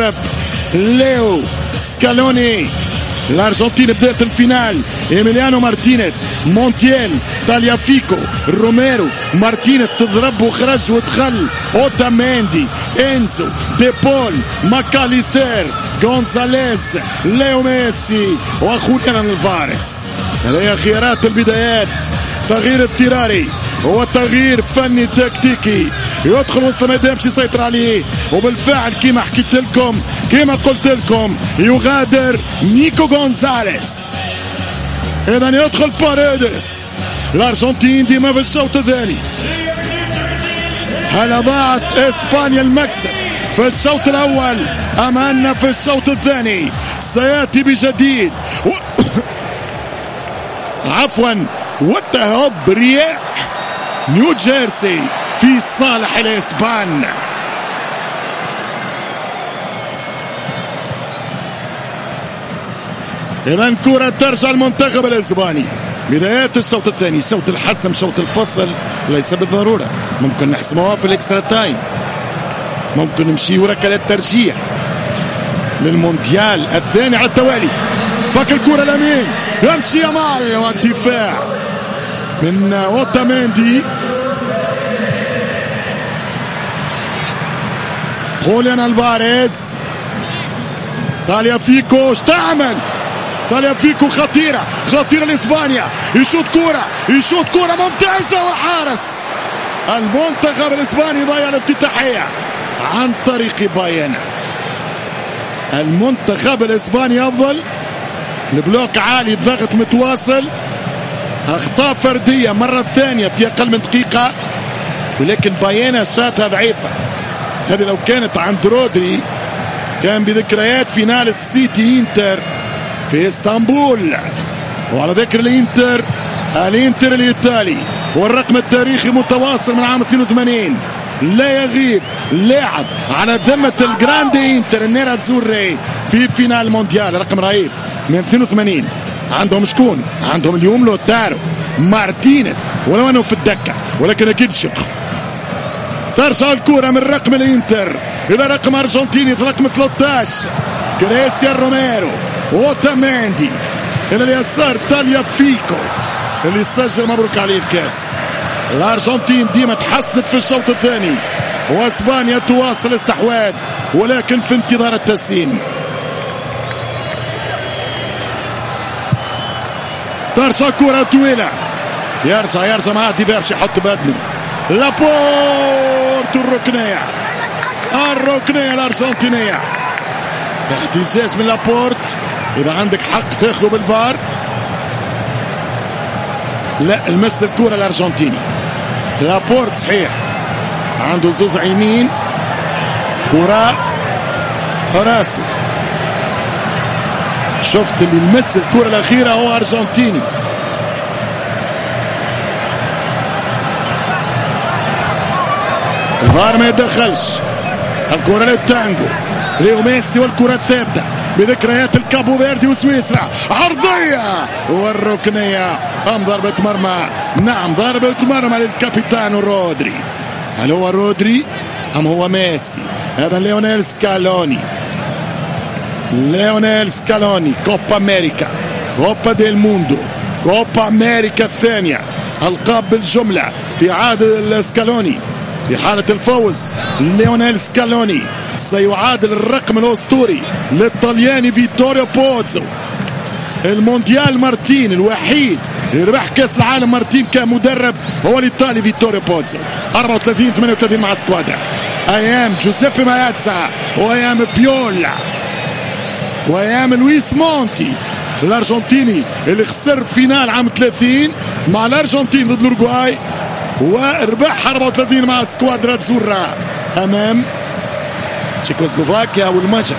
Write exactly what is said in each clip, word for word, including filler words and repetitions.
المدرب ليو سكالوني. الأرجنتين بدأت الفينال. إيميليانو مارتينيز، مونتيال، تاليافيكو، روميرو، مارتينيز تضرب وخرج ودخل، أوتاميندي، إنزو، ديبول، ماكاليستر، غونزاليز، ليو ميسي وخوليان الفاريز. هذه خيارات البدايات. تغيير اضطراري وتغيير فني تكتيكي. يدخل وسط الميدان باش يسيطر عليه، وبالفعل كما حكيت لكم كما قلت لكم يغادر نيكو غونزاليز. اذا يدخل باريدس. الارجنتين ديما في الشوط الثاني. هل ضاعت اسبانيا المكسب في الشوط الاول ام ان في الشوط الثاني سياتي بجديد و... عفوا وتهب رياح نيو جيرسي في صالح الاسبان. اذا كرة ترجع المنتخب الاسباني. بدايات الشوط الثاني، شوط الحسم، شوط الفصل ليس بالضرورة، ممكن نحسموها في الاكسترا تايم، ممكن نمشي ركلات ترجيح للمونديال الثاني على التوالي. فك الكرة اليمين، يمشي يامال والدفاع من اوتاميندي. خوليان الفاريز، تاليافيكو اشتعمل، تاليافيكو خطيرة خطيرة لإسبانيا. يشوط كرة يشوط كرة ممتازة والحارس المنتخب الإسباني ضيع الافتتاحية عن طريق باينا. المنتخب الإسباني أفضل، البلوك عالي، الضغط متواصل، أخطاء فردية مرة ثانية في أقل من دقيقة، ولكن باينا شاتها ضعيفة. هذه لو كانت عند رودري كان بذكريات فينال السيتي انتر في اسطنبول. وعلى ذكر الانتر، الانتر الايطالي والرقم التاريخي متواصل من عام اثنين وثمانين، لا يغيب لاعب على ذمة الجراندي انتر النيرا تزوري في فينال مونديال. رقم رهيب من اثنين وثمانين. عندهم شكون؟ عندهم اليوم لوتارو مارتينيز، ولو انه في الدكة ولكن اكيد باش يدخل. ترجع الكرة من رقم الانتر الى رقم ارجنتيني رقم ثلاثة عشر كريستيان روميرو، اوتاميندي الى اليسار تاليافيكو اللي سجل. مبروك عليه الكاس. الارجنتين ديما تحسنت في الشوط الثاني، واسبانيا تواصل استحواذ ولكن في انتظار التسعين. ترجع كرة طويلة، يرجع يرجع مع ديفير باش يحط بدنه. لابورت الركنية الركنية الأرجنتينية، احتجاج من لابورت. إذا عندك حق تاخذه بالفار. لا، المس الكرة الأرجنتيني. لابورت صحيح عنده زوز عينين، كرة راسه. شفت اللي المس الكرة الأخيرة هو أرجنتيني. الفار ما يتدخلش. الكرة للتانجو، ليو ميسي والكرة الثابتة بذكريات الكابو فيردي وسويسرا. عرضية والركنية أم ضربة مرمى؟ نعم ضربة مرمى للكابيتان رودري. هل هو رودري أم هو ميسي؟ هذا ليونيل سكالوني. ليونيل سكالوني، كوبا أمريكا، كوبا ديل موندو، كوبا أمريكا الثانية، ألقاب بالجملة في عهد السكالوني. في حالة الفوز ليونيل سكالوني سيعادل الرقم الأسطوري للطلياني فيتوريو بوزو. المونديال مارتين الوحيد اللي ربح كاس العالم مارتين كمدرب هو الإيطالي فيتوريو بوزو. أربعة وثلاثين ثمانية وثلاثين مع سكوادرا، أيام جوزيبي ماراتسا وأيام بيولا وأيام لويس مونتي الأرجنتيني اللي خسر فينال عام ثلاثين مع الأرجنتين ضد الأورجواي، وربح أربعة وثلاثين مع سكوادرا تزورا امام تشيكوسلوفاكيا والمجر.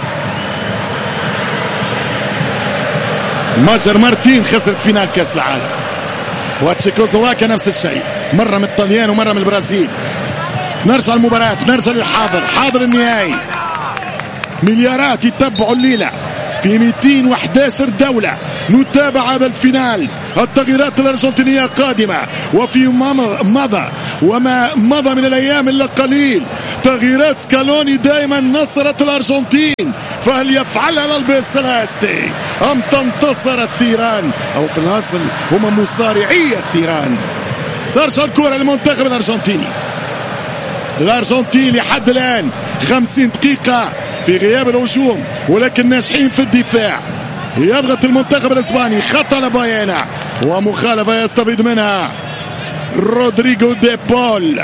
المجر مرتين خسرت فينال كاس العالم، وتشيكوسلوفاكيا نفس الشيء، مره من الطليان ومره من البرازيل. نرجع المباراة، نرجع للحاضر، حاضر النهائي. مليارات يتبعوا الليلة في مئتين وأحد عشر دولة. نتابع هذا الفينال التغييرات الأرجنتينية قادمة، وفي مضى وما مضى من الأيام إلا قليل تغييرات سكالوني دائما نصرت الأرجنتين، فهل يفعلها الألبيسيليستي أم تنتصر الثيران؟ أو في الأصل هم مصارعي الثيران. ترجع الكرة للمنتخب الأرجنتيني. الأرجنتين لحد الآن خمسين دقيقة في غياب الهجوم، ولكن ناجحين في الدفاع. يضغط المنتخب الإسباني، خطأ لبايانا ومخالفة يستفيد منها رودريغو دي بول.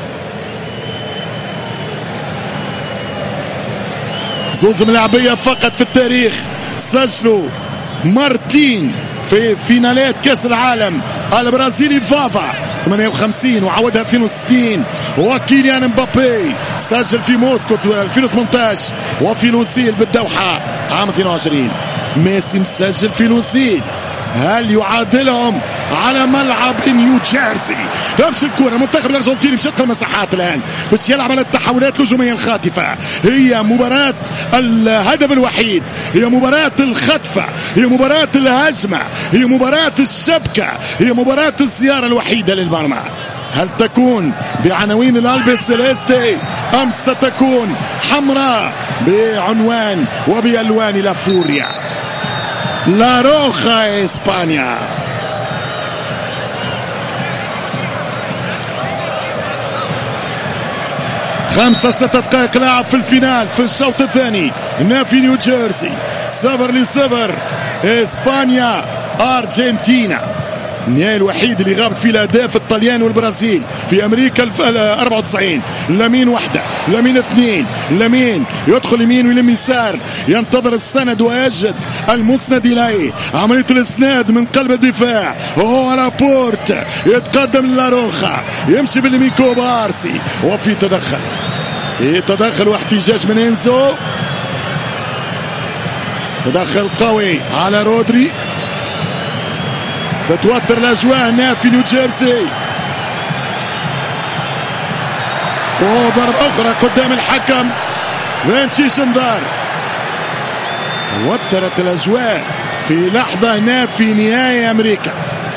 زوز ملاعبية فقط في التاريخ سجلوا مارتين في فينالات كأس العالم، البرازيلي فافا ثمانية وخمسين وعودها اثنين وستين، وكيليان امبابي سجل في موسكو في ألفين وثمانية عشر وفي لوسيل بالدوحة عام اثنين وعشرين. ميسي مسجل في لوسيل، هل يعادلهم على ملعب نيو جيرسي؟ تمشي الكرة المنتخب الارجنتيني بشق المساحات الان باش يلعب على التحولات الهجومية الخاطفة. هي مباراة الهدف الوحيد، هي مباراة الخطفة، هي مباراة الهجمة، هي مباراة الشبكة، هي مباراة الزيارة الوحيدة للمرمى. هل تكون بعناوين الألبيسيليستي أم ستكون حمراء بعنوان وبألوان لا فوريا؟ لا روخا إسبانيا. خمسة ستة دقائق لعب في الفينال في الشوط الثاني، نافي نيو جيرسي صفر لصفر. إسبانيا أرجنتينا، النهائي الوحيد اللي غابت فيه الاهداف الطليان والبرازيل في امريكا أربعة وتسعين. لامين وحده، لامين اثنين، لامين يدخل يمين ويلم يسار، ينتظر السند ويجد المسند اليه، عمليه الاسناد من قلب الدفاع. هو لابورت يتقدم لاروخا، يمشي باليمين كوبارسي، وفي تدخل في تدخل واحتجاج من انزو، تدخل قوي على رودري، تتوتر الاجواء هنا في نيو جيرسي. وضربة اخرى قدام الحكم فينشي شندار. توترت الاجواء في لحظة هنا في نهائي امريكا.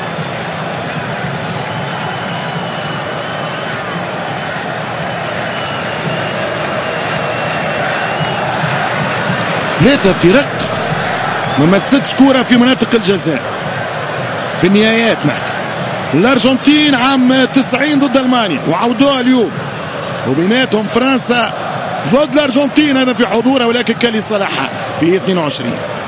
ثلاثة فرق ما مستش كورة في مناطق الجزاء في النهايات. نحكي الارجنتين عام تسعين ضد المانيا وعودوها اليوم، وبيناتهم فرنسا ضد الارجنتين، هذا في حضورها ولكن كان لصالحها في اثنين وعشرين.